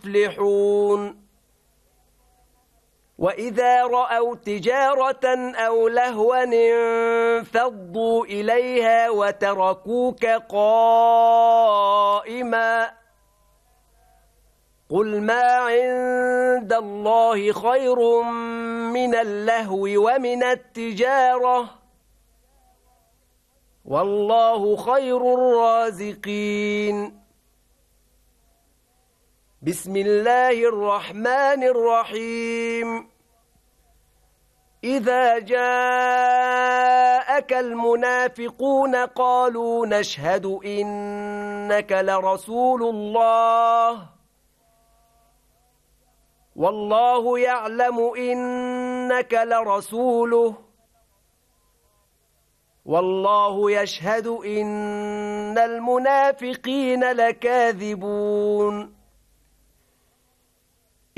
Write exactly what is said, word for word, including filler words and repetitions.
يفلحون وإذا رأوا تجارة أو لهوا انفضوا إليها وتركوك قائما قل ما عند الله خير من اللهو ومن التجارة والله خير الرازقين بسم الله الرحمن الرحيم إذا جاءك المنافقون قالوا نشهد إنك لرسول الله والله يعلم إنك لرسوله والله يشهد إن المنافقين لكاذبون